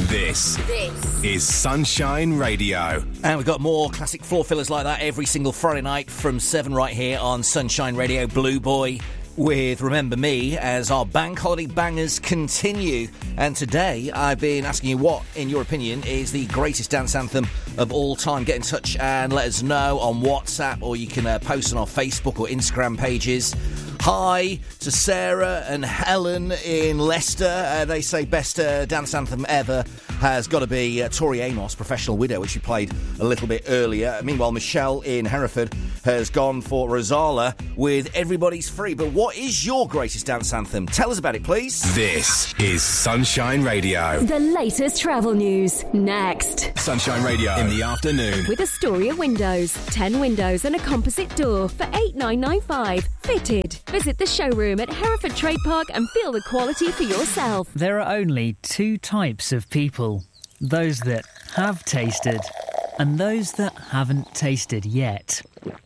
This is Sunshine Radio. And we've got more classic floor fillers like that every single Friday night from 7 right here on Sunshine Radio. Blue Boy with Remember Me as our bank holiday bangers continue. And today I've been asking you what, in your opinion, is the greatest dance anthem of all time. Get in touch and let us know on WhatsApp, or you can post on our Facebook or Instagram pages. Hi to Sarah and Helen in Leicester. They say best dance anthem ever has got to be Tori Amos, Professional Widow, which we played a little bit earlier. Meanwhile, Michelle in Hereford has gone for Rosala with Everybody's Free. But what is your greatest dance anthem? Tell us about it, please. This is Sunshine Radio. The latest travel news, next. Sunshine Radio in the afternoon. With Astoria Windows. 10 windows and a composite door for $8,995. Fitted. Visit the showroom at Hereford Trade Park and feel the quality for yourself. There are only two types of people. Those that have tasted and those that haven't tasted yet.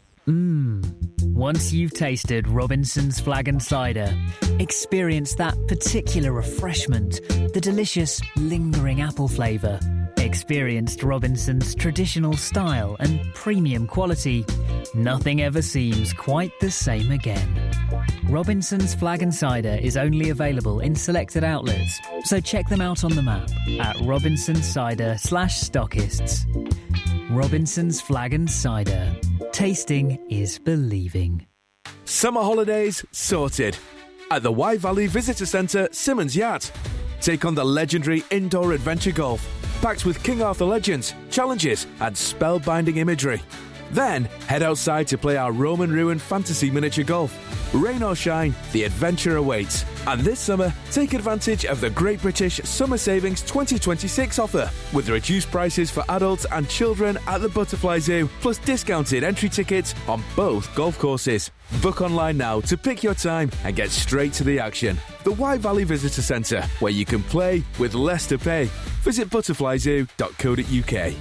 Once you've tasted Robinson's Flag and Cider, experience that particular refreshment, the delicious, lingering apple flavour. Experienced Robinson's traditional style and premium quality. Nothing ever seems quite the same again. Robinson's Flag and Cider is only available in selected outlets, so check them out on the map at robinsoncider/stockists. Robinson's Flag and Cider. Tasting is believing. Summer holidays sorted. At the Wye Valley Visitor Centre, Simmons Yacht. Take on the legendary indoor adventure golf, packed with King Arthur legends, challenges and spellbinding imagery. Then head outside to play our Roman ruin fantasy miniature golf. Rain or shine, the adventure awaits. And this summer, take advantage of the Great British Summer Savings 2026 offer, with reduced prices for adults and children at the Butterfly Zoo, plus discounted entry tickets on both golf courses. Book online now to pick your time and get straight to the action. The Wye Valley Visitor Centre, where you can play with less to pay. Visit butterflyzoo.co.uk.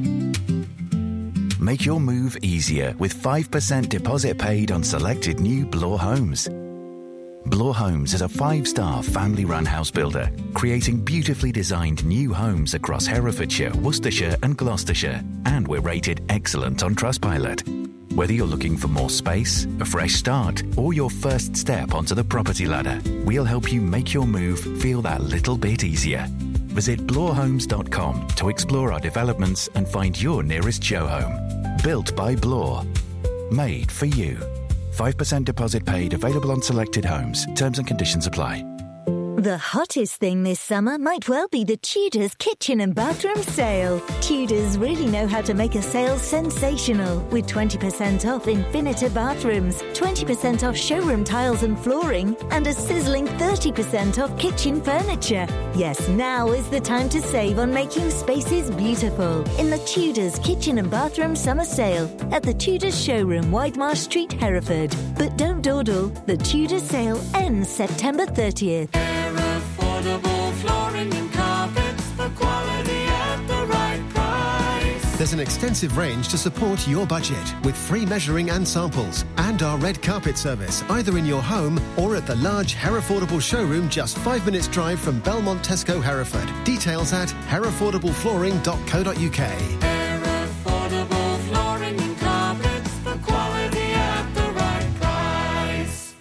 Make your move easier with 5% deposit paid on selected new Bloor homes. Bloor Homes is a 5-star family-run house builder, creating beautifully designed new homes across Herefordshire, Worcestershire and Gloucestershire, and we're rated excellent on Trustpilot. Whether you're looking for more space, a fresh start, or your first step onto the property ladder, we'll help you make your move feel that little bit easier. Visit bloorhomes.com to explore our developments and find your nearest show home. Built by Bloor. Made for you. 5% deposit paid, available on selected homes. Terms and conditions apply. The hottest thing this summer might well be the Tudors kitchen and bathroom sale. Tudors really know how to make a sale sensational, with 20% off Infinita bathrooms, 20% off showroom tiles and flooring, and a sizzling 30% off kitchen furniture. Yes, now is the time to save on making spaces beautiful in the Tudors kitchen and bathroom summer sale at the Tudors showroom, Widemarsh Street, Hereford. But don't dawdle, the Tudors sale ends September 30th. Affordable flooring and carpets for quality at the right price. There's an extensive range to support your budget, with free measuring and samples, and our red carpet service either in your home or at the large Herefordable showroom just 5 minutes drive from Belmont Tesco, Hereford. Details at herefordableflooring.co.uk. Affordable flooring and carpets for quality at the right price.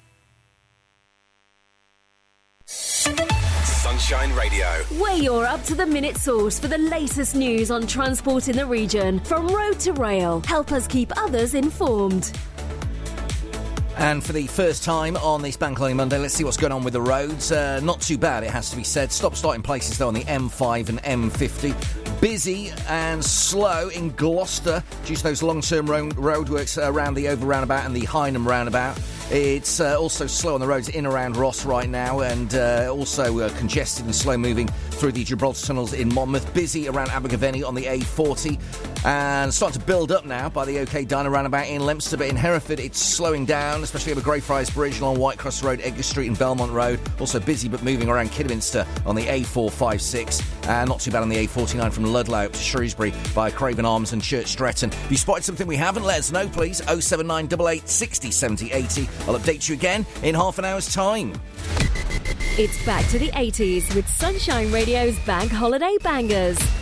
Sunshine Radio. We're your up-to-the-minute source for the latest news on transport in the region. From road to rail, help us keep others informed. And for the first time on this Bank Holiday Monday, let's see what's going on with the roads. Not too bad, it has to be said. Stop-starting places, though, on the M5 and M50. Busy and slow in Gloucester due to those long-term roadworks around the Over Roundabout and the Hynham Roundabout. It's also slow on the roads in around Ross right now, and also congested and slow-moving through the Gibraltar tunnels in Monmouth. Busy around Abergavenny on the A40, and starting to build up now by the OK Diner Roundabout in Leominster. But in Hereford, it's slowing down, especially over Greyfriars Bridge along Whitecross Road, Edgar Street and Belmont Road. Also busy but moving around Kidderminster on the A456, and not too bad on the A49 from Ludlow up to Shrewsbury by Craven Arms and Church Stretton. If you spotted something we haven't, let us know, please. 07988 60 70 80. I'll update you again in half an hour's time. It's back to the 80s with Sunshine Radio's Bank Holiday Bangers.